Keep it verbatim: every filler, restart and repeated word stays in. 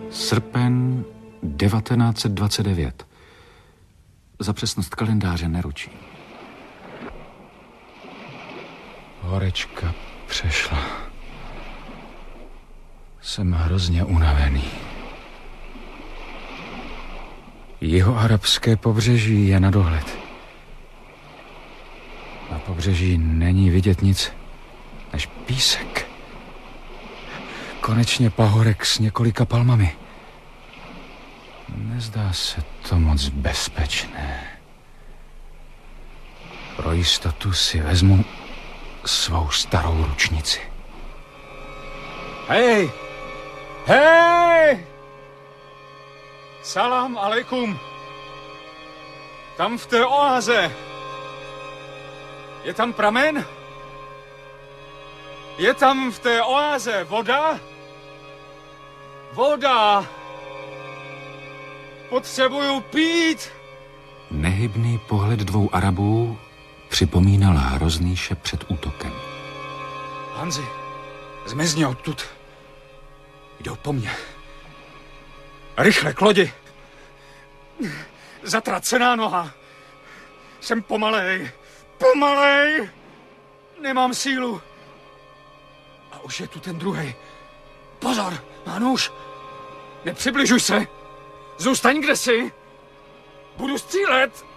Srpen devatenáct set dvacet devět. Za přesnost kalendáře neručí. Horečka přešla. Jsem hrozně unavený. Jihoarabské pobřeží je na dohled. Na pobřeží není vidět nic než písek. Konečně pahorek s několika palmami. Nezdá se to moc bezpečné. Pro jistotu si vezmu svou starou ručnici. Hej! Hej! Salam alejkum. Tam v té oáze. Je tam pramen? Je tam v té oáze voda? Voda! Potřebuju pít! Nehybný pohled dvou Arabů připomínal hrozný šep před útokem. Hanzi, zmizni odtud. Jdou po mně. Rychle, k lodi. Zatracená noha. Jsem pomalej. Pomalej! Nemám sílu. A už je tu ten druhej. Pozor, má nůž. Nepřibližuj se. Zůstaň kde jsi. Budu střílet.